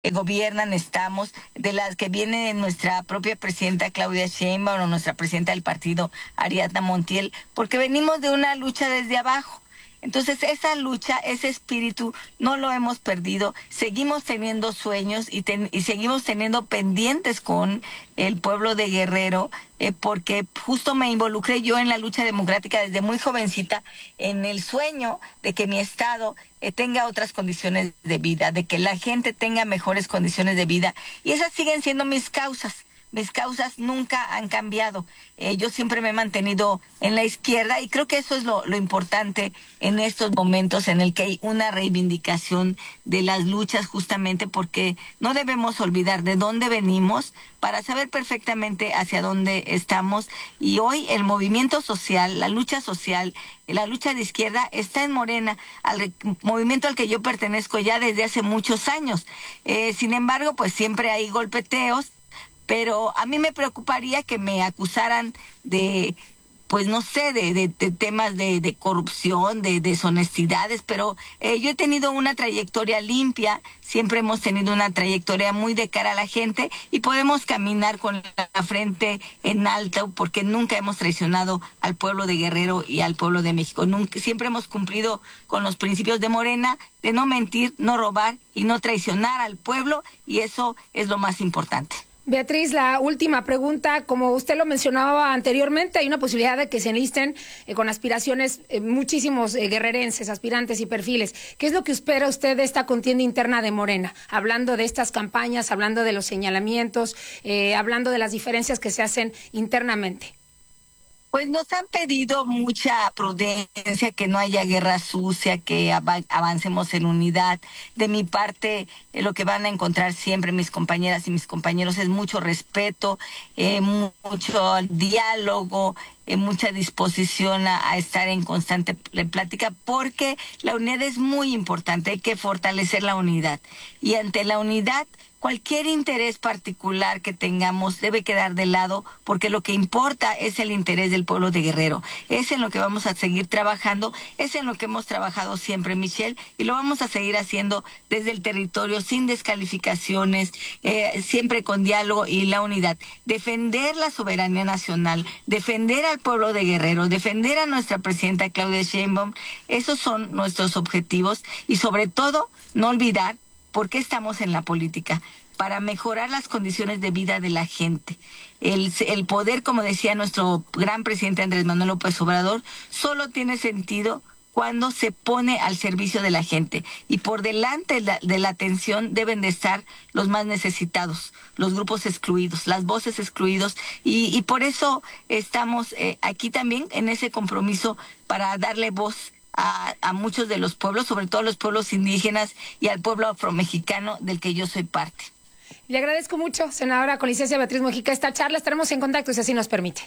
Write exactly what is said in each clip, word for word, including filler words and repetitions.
gobiernan, estamos, de las que viene nuestra propia presidenta Claudia Sheinbaum o nuestra presidenta del partido Ariadna Montiel, porque venimos de una lucha desde abajo. Entonces esa lucha, ese espíritu, no lo hemos perdido. Seguimos teniendo sueños y, ten, y seguimos teniendo pendientes con el pueblo de Guerrero, eh, porque justo me involucré yo en la lucha democrática desde muy jovencita, en el sueño de que mi estado eh, tenga otras condiciones de vida, de que la gente tenga mejores condiciones de vida. Y esas siguen siendo mis causas. Mis causas nunca han cambiado. Eh, yo siempre me he mantenido en la izquierda y creo que eso es lo, lo importante en estos momentos en el que hay una reivindicación de las luchas, justamente porque no debemos olvidar de dónde venimos para saber perfectamente hacia dónde estamos. Y hoy el movimiento social, la lucha social, la lucha de izquierda está en Morena, al movimiento al que yo pertenezco ya desde hace muchos años. Eh, sin embargo, pues siempre hay golpeteos. Pero a mí me preocuparía que me acusaran de, pues no sé, de, de, de temas de, de corrupción, de deshonestidades, pero eh, yo he tenido una trayectoria limpia, siempre hemos tenido una trayectoria muy de cara a la gente y podemos caminar con la frente en alto porque nunca hemos traicionado al pueblo de Guerrero y al pueblo de México. Nunca, siempre hemos cumplido con los principios de Morena, de no mentir, no robar y no traicionar al pueblo, y eso es lo más importante. Beatriz, la última pregunta, como usted lo mencionaba anteriormente, hay una posibilidad de que se enlisten eh, con aspiraciones eh, muchísimos eh, guerrerenses, aspirantes y perfiles. ¿Qué es lo que espera usted de esta contienda interna de Morena? Hablando de estas campañas, hablando de los señalamientos, eh, hablando de las diferencias que se hacen internamente. Pues nos han pedido mucha prudencia, que no haya guerra sucia, que av- avancemos en unidad. De mi parte, eh, lo que van a encontrar siempre mis compañeras y mis compañeros es mucho respeto, eh, mu- mucho diálogo, eh, mucha disposición a, a estar en constante pl- plática, porque la unidad es muy importante, hay que fortalecer la unidad. Y ante la unidad, cualquier interés particular que tengamos debe quedar de lado, porque lo que importa es el interés del pueblo de Guerrero. Es en lo que vamos a seguir trabajando, es en lo que hemos trabajado siempre, Michelle, y lo vamos a seguir haciendo desde el territorio, sin descalificaciones, eh, siempre con diálogo y la unidad. Defender la soberanía nacional, defender al pueblo de Guerrero, defender a nuestra presidenta Claudia Sheinbaum, esos son nuestros objetivos, y sobre todo, no olvidar ¿por qué estamos en la política? Para mejorar las condiciones de vida de la gente. El, el poder, como decía nuestro gran presidente Andrés Manuel López Obrador, solo tiene sentido cuando se pone al servicio de la gente. Y por delante de la, de la atención deben de estar los más necesitados, los grupos excluidos, las voces excluidos. Y, y por eso estamos eh, aquí también en ese compromiso para darle voz A, a muchos de los pueblos, sobre todo los pueblos indígenas y al pueblo afromexicano del que yo soy parte. Le agradezco mucho, senadora con licencia Beatriz Mojica, esta charla. Estaremos en contacto si así nos permite.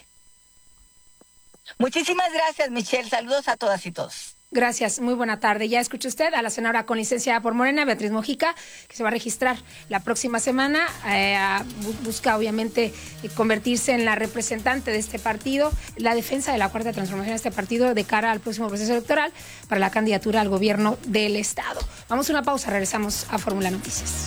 Muchísimas gracias, Michelle. Saludos a todas y todos. Gracias, muy buena tarde. Ya escuchó usted a la senadora con licencia por Morena, Beatriz Mojica, que se va a registrar la próxima semana. Eh, busca, obviamente, convertirse en la representante de este partido, la defensa de la cuarta transformación de este partido de cara al próximo proceso electoral para la candidatura al gobierno del Estado. Vamos a una pausa, regresamos a Fórmula Noticias.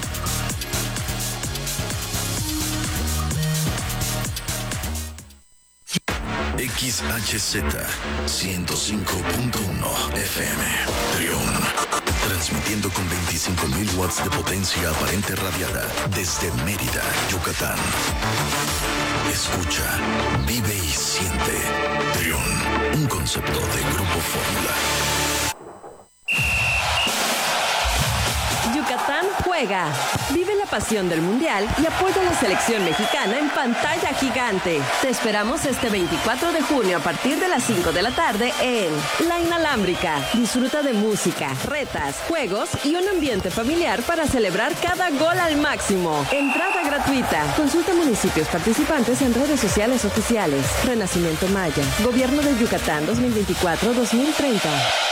X H Z ciento cinco punto uno F M Trión, transmitiendo con veinticinco mil watts de potencia aparente radiada desde Mérida, Yucatán. Escucha, vive y siente. Trión, un concepto de Grupo Fórmula. Yucatán juega. Vive la pasión del Mundial y apoya a la selección mexicana en pantalla gigante. Te esperamos este veinticuatro de junio a partir de las cinco de la tarde en La Inalámbrica. Disfruta de música, retas, juegos y un ambiente familiar para celebrar cada gol al máximo. Entrada gratuita. Consulta municipios participantes en redes sociales oficiales. Renacimiento Maya. Gobierno de Yucatán dos mil veinticuatro a dos mil treinta.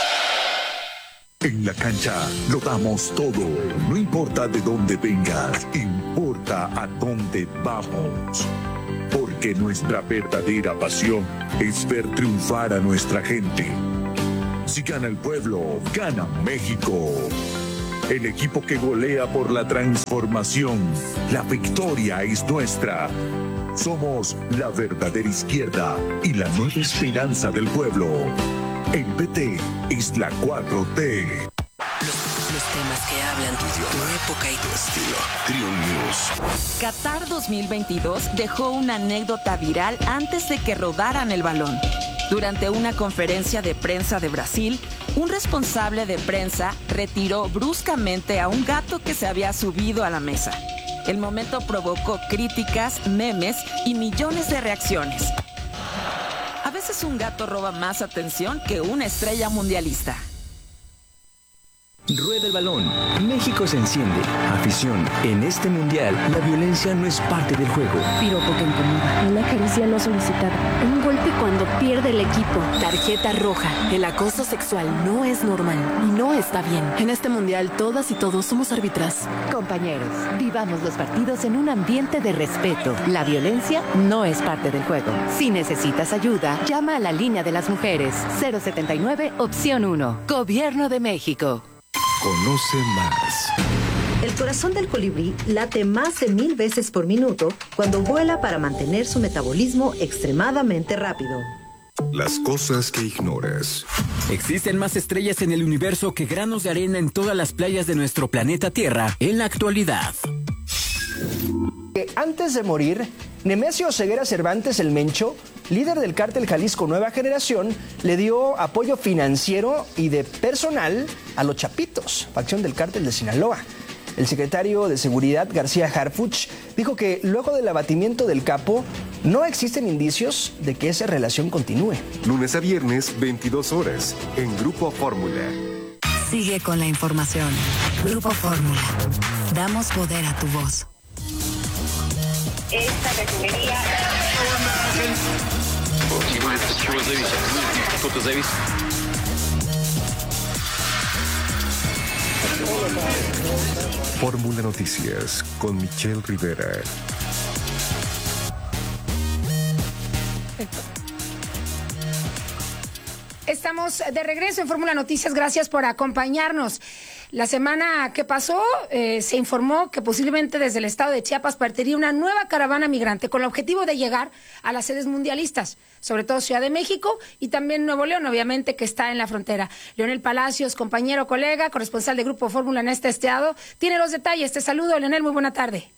En la cancha lo damos todo, no importa de dónde vengas, importa a dónde vamos. Porque nuestra verdadera pasión es ver triunfar a nuestra gente. Si gana el pueblo, gana México. el equipo que golea por la transformación. La victoria es nuestra. Somos la verdadera izquierda y la nueva esperanza del pueblo. El P T es la cuatro T. Los, los temas que hablan tu idioma, tu época y tu estilo. Trion News. Qatar dos mil veintidós dejó una anécdota viral antes de que rodaran el balón. Durante una conferencia de prensa de Brasil, un responsable de prensa retiró bruscamente a un gato que se había subido a la mesa. El momento provocó críticas, memes y millones de reacciones. A veces un gato roba más atención que una estrella mundialista. Rueda el balón. México se enciende. Afición. En este mundial, la violencia no es parte del juego. Piropo que incomoda. Una caricia no solicitada. Un golpe cuando pierde el equipo. Tarjeta roja. El acoso sexual no es normal y no está bien. En este mundial, todas y todos somos árbitras. Compañeros, vivamos los partidos en un ambiente de respeto. La violencia no es parte del juego. Si necesitas ayuda, llama a la línea de las mujeres. cero setenta y nueve, opción uno. Gobierno de México. Conoce más. El corazón del colibrí late más de mil veces por minuto cuando vuela para mantener su metabolismo extremadamente rápido. Las cosas que ignoras. Existen más estrellas en el universo que granos de arena en todas las playas de nuestro planeta Tierra en la actualidad. Antes de morir, Nemesio Ceguera Cervantes el Mencho, líder del cártel Jalisco Nueva Generación, le dio apoyo financiero y de personal a los Chapitos, facción del cártel de Sinaloa. El secretario de Seguridad, García Harfuch, dijo que luego del abatimiento del capo, no existen indicios de que esa relación continúe. Lunes a viernes, veintidós horas, en Grupo Fórmula. Sigue con la información. Grupo Fórmula. Damos poder a tu voz. Esta refinería... Fórmula Noticias con Michelle Rivera. Estamos de regreso en Fórmula Noticias. Gracias por acompañarnos. La semana que pasó eh, se informó que posiblemente desde el estado de Chiapas partiría una nueva caravana migrante con el objetivo de llegar a las sedes mundialistas, sobre todo Ciudad de México y también Nuevo León, obviamente, que está en la frontera. Leonel Palacios, compañero, colega, corresponsal de Grupo Fórmula en este estado, tiene los detalles. Te saludo, Leonel, muy buena tarde.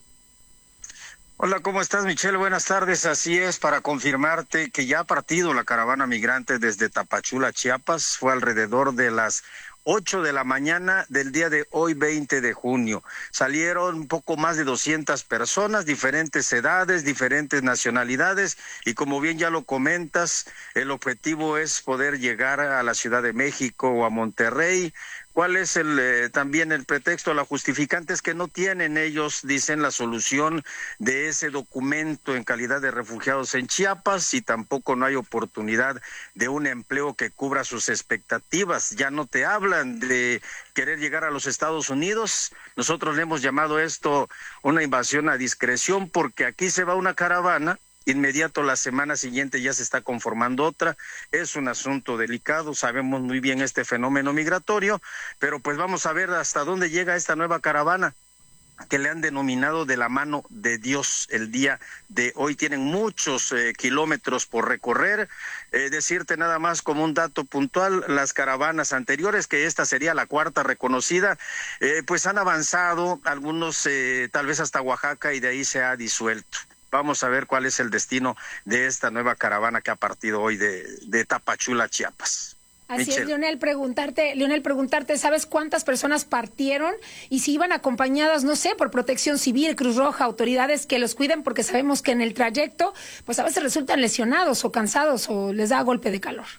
Hola, ¿cómo estás, Michelle? Buenas tardes. Así es, para confirmarte que ya ha partido la caravana migrante desde Tapachula, Chiapas. Fue alrededor de las ocho de la mañana del día de hoy, veinte de junio. Salieron un poco más de doscientas personas, diferentes edades, diferentes nacionalidades, y como bien ya lo comentas, el objetivo es poder llegar a la Ciudad de México o a Monterrey. ¿Cuál es el eh, también el pretexto? La justificante es que no tienen ellos, dicen, la solución de ese documento en calidad de refugiados en Chiapas, y tampoco no hay oportunidad de un empleo que cubra sus expectativas. Ya no te hablan de querer llegar a los Estados Unidos. Nosotros le hemos llamado esto una invasión a discreción, porque aquí se va una caravana, inmediato la semana siguiente ya se está conformando otra. Es un asunto delicado, sabemos muy bien este fenómeno migratorio, pero pues vamos a ver hasta dónde llega esta nueva caravana, que le han denominado de la mano de Dios el día de hoy. Tienen muchos eh, kilómetros por recorrer. Eh, decirte nada más como un dato puntual, las caravanas anteriores, que esta sería la cuarta reconocida, eh, pues han avanzado, algunos eh, tal vez hasta Oaxaca, y de ahí se ha disuelto. Vamos a ver cuál es el destino de esta nueva caravana que ha partido hoy de, de Tapachula, Chiapas. Así Michelle. es, Leonel, preguntarte, Leonel, preguntarte, ¿sabes cuántas personas partieron? Y si iban acompañadas, no sé, por Protección Civil, Cruz Roja, autoridades que los cuiden, porque sabemos que en el trayecto, pues a veces resultan lesionados o cansados o les da golpe de calor.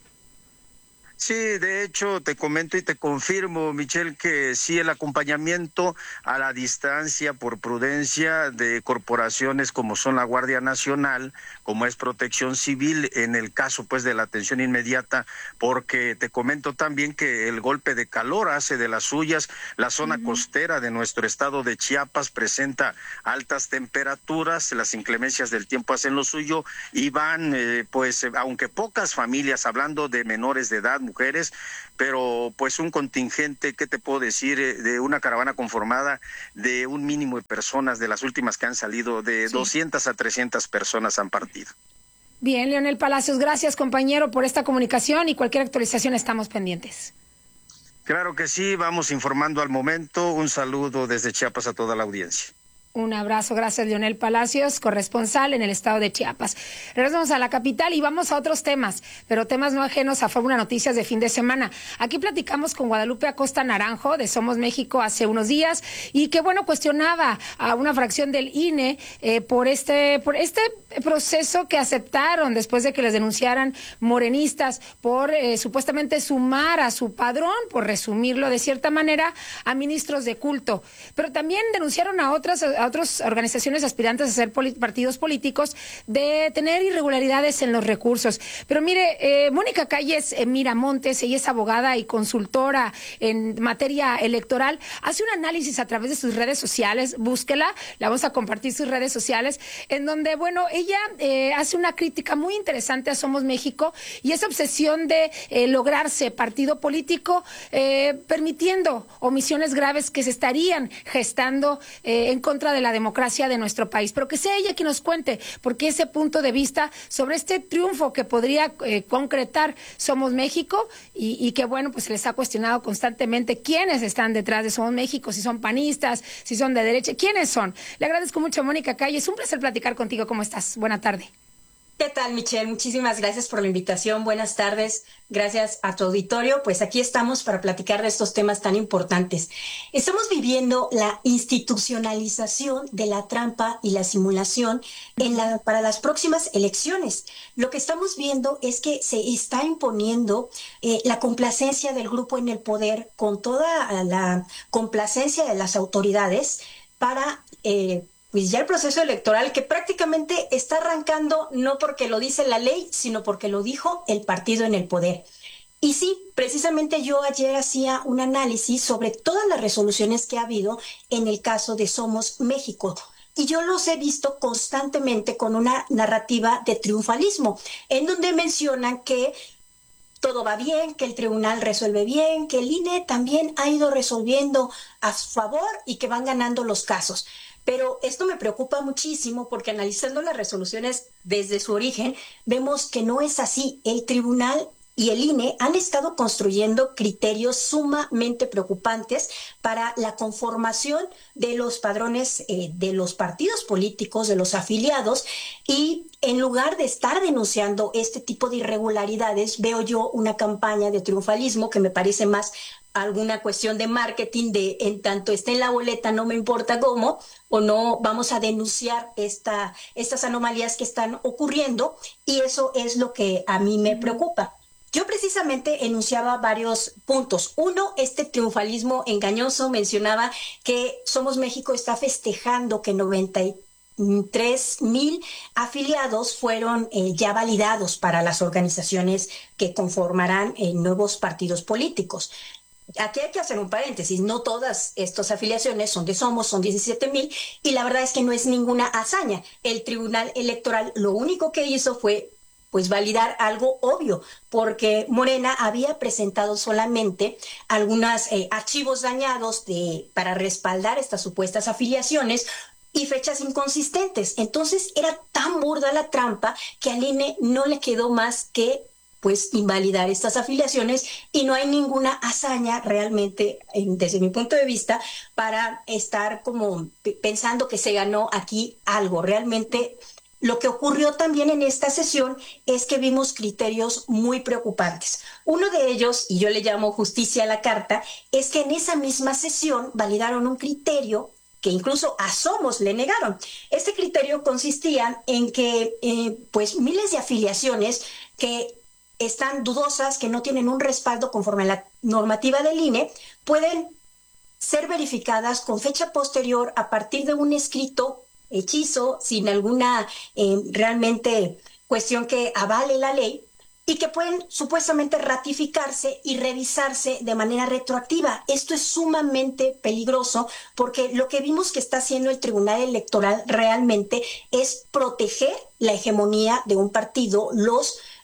Sí, de hecho, te comento y te confirmo, Michelle, que sí, el acompañamiento a la distancia por prudencia de corporaciones como son la Guardia Nacional, como es Protección Civil, en el caso pues de la atención inmediata, porque te comento también que el golpe de calor hace de las suyas. La zona uh-huh. costera de nuestro estado de Chiapas presenta altas temperaturas, las inclemencias del tiempo hacen lo suyo, y van, eh, pues, aunque pocas familias, hablando de menores de edad, mujeres, pero pues un contingente, ¿qué te puedo decir? De una caravana conformada de un mínimo de personas, de las últimas que han salido, de sí. doscientas a trescientas personas han partido. Bien, Leonel Palacios, gracias compañero por esta comunicación y cualquier actualización estamos pendientes. Claro que sí, vamos informando al momento. Un saludo desde Chiapas a toda la audiencia. Un abrazo, gracias Leonel Palacios, corresponsal en el estado de Chiapas. Regresamos a la capital y vamos a otros temas, pero temas no ajenos a Fórmula Noticias de fin de semana. Aquí platicamos con Guadalupe Acosta Naranjo de Somos México hace unos días y que bueno, cuestionaba a una fracción del I N E eh, por este, por este proceso que aceptaron después de que les denunciaran morenistas por eh, supuestamente sumar a su padrón, por resumirlo de cierta manera, a ministros de culto. Pero también denunciaron a otras a otras organizaciones aspirantes a ser polit- partidos políticos de tener irregularidades en los recursos. Pero mire, eh, Mónica Calles eh, Miramontes, ella es abogada y consultora en materia electoral, hace un análisis a través de sus redes sociales, búsquela, la vamos a compartir sus redes sociales, en donde, bueno, ella eh, hace una crítica muy interesante a Somos México y esa obsesión de eh, lograrse partido político, eh, permitiendo omisiones graves que se estarían gestando eh, en contra de la democracia de nuestro país, pero que sea ella quien nos cuente por qué ese punto de vista sobre este triunfo que podría eh, concretar Somos México y, y que bueno, pues se les ha cuestionado constantemente quiénes están detrás de Somos México, si son panistas, si son de derecha, quiénes son. Le agradezco mucho a Mónica Calle, es un placer platicar contigo, ¿cómo estás? Buena tarde. ¿Qué tal, Michelle? Muchísimas gracias por la invitación. Buenas tardes. Gracias a tu auditorio. Pues aquí estamos para platicar de estos temas tan importantes. Estamos viviendo la institucionalización de la trampa y la simulación en la, para las próximas elecciones. Lo que estamos viendo es que se está imponiendo eh, la complacencia del grupo en el poder con toda la complacencia de las autoridades para eh, pues ya el proceso electoral que prácticamente está arrancando no porque lo dice la ley, sino porque lo dijo el partido en el poder. Y sí, precisamente yo ayer hacía un análisis sobre todas las resoluciones que ha habido en el caso de Somos México. Y yo los he visto constantemente con una narrativa de triunfalismo, en donde mencionan que todo va bien, que el tribunal resuelve bien, que el I N E también ha ido resolviendo a su favor y que van ganando los casos. Pero esto me preocupa muchísimo porque analizando las resoluciones desde su origen, vemos que no es así. El tribunal y el I N E han estado construyendo criterios sumamente preocupantes para la conformación de los padrones eh, de los partidos políticos, de los afiliados, y en lugar de estar denunciando este tipo de irregularidades, veo yo una campaña de triunfalismo que me parece más alguna cuestión de marketing de en tanto esté en la boleta, no me importa cómo, o no vamos a denunciar esta, estas anomalías que están ocurriendo, y eso es lo que a mí me preocupa. Yo precisamente enunciaba varios puntos. Uno, este triunfalismo engañoso. Mencionaba que Somos México está festejando que noventa y tres mil afiliados fueron eh, ya validados para las organizaciones que conformarán eh, nuevos partidos políticos. Aquí hay que hacer un paréntesis, no todas estas afiliaciones son de Somos, son diecisiete mil, y la verdad es que no es ninguna hazaña. El Tribunal Electoral lo único que hizo fue pues validar algo obvio, porque Morena había presentado solamente algunos eh, archivos dañados de, para respaldar estas supuestas afiliaciones y fechas inconsistentes. Entonces era tan burda la trampa que al I N E no le quedó más que pues invalidar estas afiliaciones, y no hay ninguna hazaña realmente, desde mi punto de vista, para estar como pensando que se ganó aquí algo. Realmente lo que ocurrió también en esta sesión es que vimos criterios muy preocupantes. Uno de ellos, y yo le llamo justicia a la carta, es que en esa misma sesión validaron un criterio que incluso a Somos le negaron. Este criterio consistía en que eh, pues miles de afiliaciones que están dudosas, que no tienen un respaldo conforme a la normativa del I N E, pueden ser verificadas con fecha posterior a partir de un escrito hechizo, sin alguna eh, realmente cuestión que avale la ley, y que pueden supuestamente ratificarse y revisarse de manera retroactiva. Esto es sumamente peligroso porque lo que vimos que está haciendo el Tribunal Electoral realmente es proteger la hegemonía de un partido, los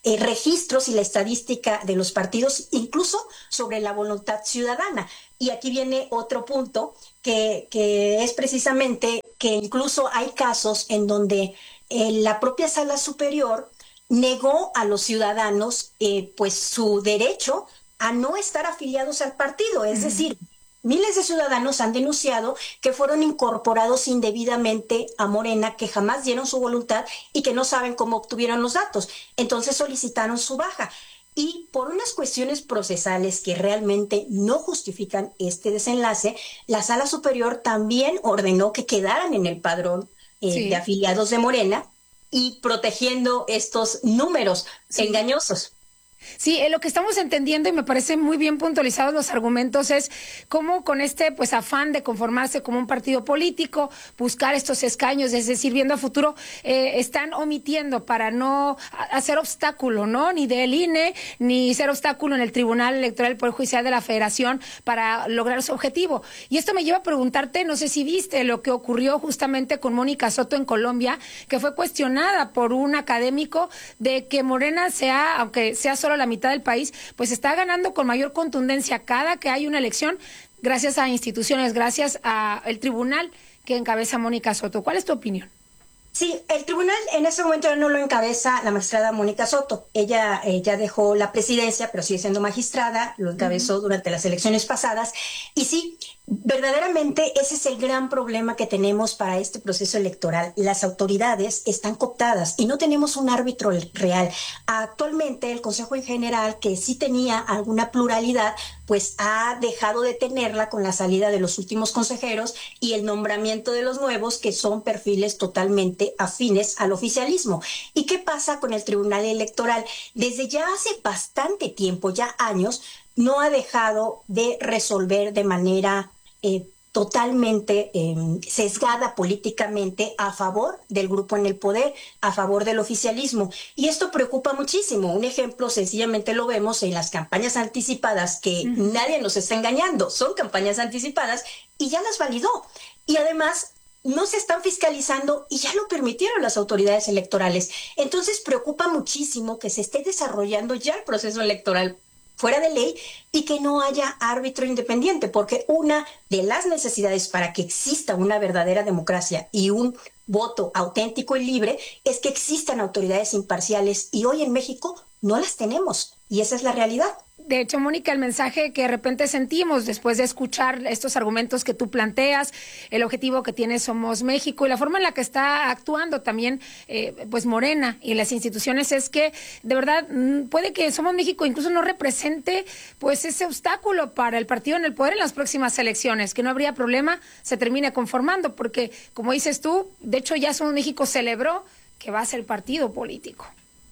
eh, registros y la estadística de los partidos, incluso sobre la voluntad ciudadana. Y aquí viene otro punto, que, que es precisamente que incluso hay casos en donde eh, la propia Sala Superior negó a los ciudadanos eh, pues su derecho a no estar afiliados al partido. Es uh-huh. decir, miles de ciudadanos han denunciado que fueron incorporados indebidamente a Morena, que jamás dieron su voluntad y que no saben cómo obtuvieron los datos. Entonces solicitaron su baja. Y por unas cuestiones procesales que realmente no justifican este desenlace, la Sala Superior también ordenó que quedaran en el padrón eh, sí. de afiliados de Morena y protegiendo estos números sí. engañosos. Sí, eh, lo que estamos entendiendo, y me parece muy bien puntualizados los argumentos, es cómo con este pues afán de conformarse como un partido político, buscar estos escaños, es decir, viendo a futuro, eh, están omitiendo para no hacer obstáculo, ¿no? Ni del I N E, ni ser obstáculo en el Tribunal Electoral del Poder Judicial de la Federación para lograr su objetivo. Y esto me lleva a preguntarte, no sé si viste lo que ocurrió justamente con Mónica Soto en Colombia, que fue cuestionada por un académico de que Morena sea, aunque sea solo la mitad del país, pues está ganando con mayor contundencia cada que hay una elección, gracias a instituciones, gracias al tribunal que encabeza Mónica Soto. ¿Cuál es tu opinión? Sí, el tribunal en ese momento ya no lo encabeza la magistrada Mónica Soto. Ella eh, ya dejó la presidencia, pero sigue siendo magistrada, lo encabezó uh-huh. durante las elecciones pasadas. Y sí, verdaderamente ese es el gran problema que tenemos para este proceso electoral. Las autoridades están cooptadas y no tenemos un árbitro real. Actualmente el Consejo en general, que sí tenía alguna pluralidad, pues ha dejado de tenerla con la salida de los últimos consejeros y el nombramiento de los nuevos, que son perfiles totalmente afines al oficialismo. ¿Y qué pasa con el Tribunal Electoral? Desde ya hace bastante tiempo, ya años, no ha dejado de resolver de manera eh, totalmente eh, sesgada políticamente a favor del grupo en el poder, a favor del oficialismo. Y esto preocupa muchísimo. Un ejemplo sencillamente lo vemos en las campañas anticipadas, que uh-huh. nadie nos está engañando, son campañas anticipadas y ya las validó. Y además no se están fiscalizando y ya lo permitieron las autoridades electorales. Entonces preocupa muchísimo que se esté desarrollando ya el proceso electoral fuera de ley y que no haya árbitro independiente, porque una de las necesidades para que exista una verdadera democracia y un voto auténtico y libre es que existan autoridades imparciales, y hoy en México no las tenemos, y esa es la realidad. De hecho, Mónica, el mensaje que de repente sentimos después de escuchar estos argumentos que tú planteas, el objetivo que tiene Somos México y la forma en la que está actuando también eh, pues Morena y las instituciones, es que de verdad puede que Somos México incluso no represente pues ese obstáculo para el partido en el poder en las próximas elecciones, que no habría problema, se termine conformando, porque como dices tú, de hecho ya Somos México celebró que va a ser partido político.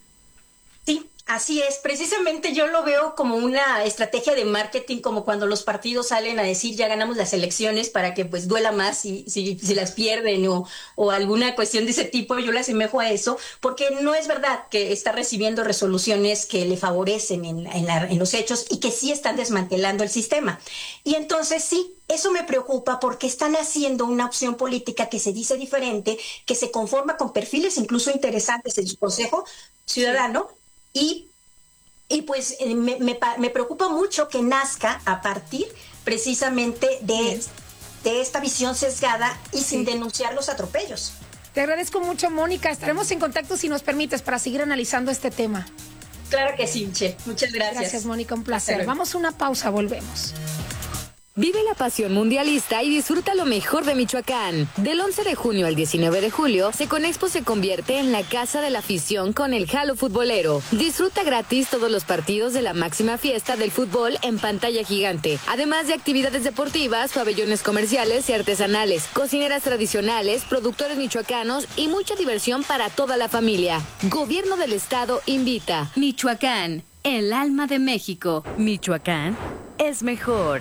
Sí. Así es, precisamente yo lo veo como una estrategia de marketing, como cuando los partidos salen a decir ya ganamos las elecciones para que pues duela más si, si, si las pierden o, o alguna cuestión de ese tipo. Yo le asemejo a eso, porque no es verdad que está recibiendo resoluciones que le favorecen en, en, la, en los hechos y que sí están desmantelando el sistema. Y entonces sí, eso me preocupa, porque están haciendo una opción política que se dice diferente, que se conforma con perfiles incluso interesantes en su Consejo Ciudadano. Sí. Y, y pues eh, me, me, me preocupa mucho que nazca a partir precisamente de, de esta visión sesgada y sí. sin denunciar los atropellos. Te agradezco mucho, Mónica. Estaremos en contacto, si nos permites, para seguir analizando este tema. Claro que sí, Michelle. Muchas gracias. Gracias, Mónica. Un placer. Vamos a una pausa, volvemos. Vive la pasión mundialista y disfruta lo mejor de Michoacán. Del once de junio al diecinueve de julio, Seconexpo se convierte en la casa de la afición con el Jalo Futbolero. Disfruta gratis todos los partidos de la máxima fiesta del fútbol en pantalla gigante, además de actividades deportivas, pabellones comerciales y artesanales, cocineras tradicionales, productores michoacanos y mucha diversión para toda la familia. Gobierno del Estado invita. Michoacán, el alma de México. Michoacán es mejor.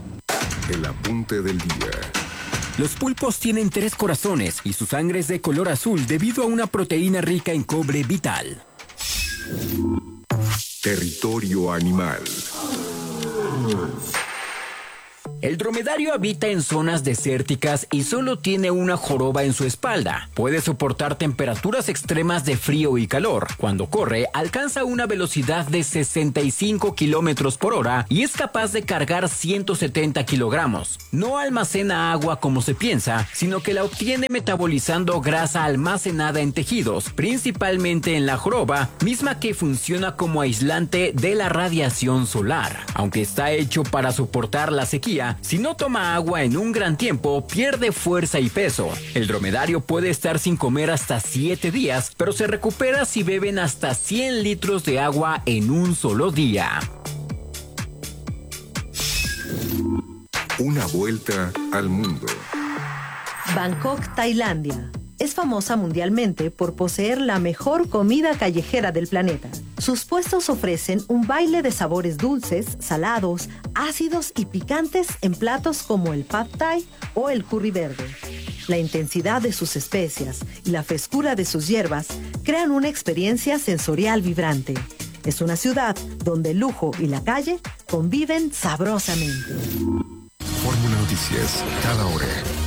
El apunte del día. Los pulpos tienen tres corazones y su sangre es de color azul debido a una proteína rica en cobre vital. Territorio animal. El dromedario habita en zonas desérticas y solo tiene una joroba en su espalda. Puede soportar temperaturas extremas de frío y calor. Cuando corre, alcanza una velocidad de sesenta y cinco kilómetros por hora y es capaz de cargar ciento setenta kilogramos. No almacena agua como se piensa, sino que la obtiene metabolizando grasa almacenada en tejidos, principalmente en la joroba, misma que funciona como aislante de la radiación solar. Aunque está hecho para soportar la sequía, si no toma agua en un gran tiempo, pierde fuerza y peso. El dromedario puede estar sin comer hasta siete días, pero se recupera si beben hasta cien litros de agua en un solo día. Una vuelta al mundo. Bangkok, Tailandia. Es famosa mundialmente por poseer la mejor comida callejera del planeta. Sus puestos ofrecen un baile de sabores dulces, salados, ácidos y picantes en platos como el pad thai o el curry verde. La intensidad de sus especias y la frescura de sus hierbas crean una experiencia sensorial vibrante. Es una ciudad donde el lujo y la calle conviven sabrosamente. Fórmula Noticias, cada hora.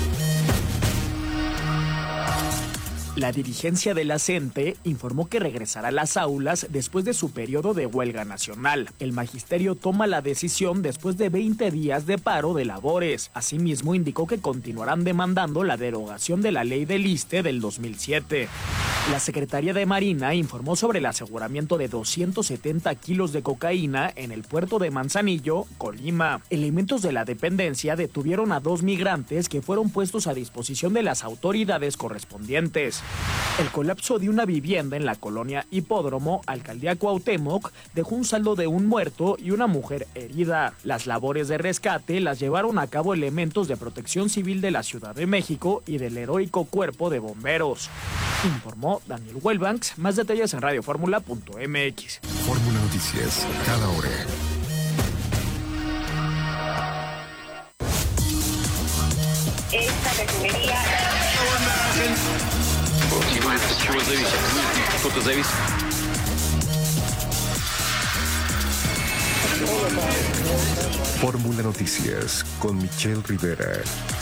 La dirigencia de la CENTE informó que regresará a las aulas después de su periodo de huelga nacional. El magisterio toma la decisión después de veinte días de paro de labores. Asimismo, indicó que continuarán demandando la derogación de la ley del ISSSTE del dos mil siete. La Secretaría de Marina informó sobre el aseguramiento de doscientos setenta kilos de cocaína en el puerto de Manzanillo, Colima. Elementos de la dependencia detuvieron a dos migrantes que fueron puestos a disposición de las autoridades correspondientes. El colapso de una vivienda en la colonia Hipódromo, alcaldía Cuauhtémoc, dejó un saldo de un muerto y una mujer herida. Las labores de rescate las llevaron a cabo elementos de Protección Civil de la Ciudad de México y del heroico Cuerpo de Bomberos. Informó Daniel Wellbanks. Más detalles en radioformula punto m x. Fórmula Noticias, cada hora. Esta refinería... Fórmula Noticias con Michelle Rivera.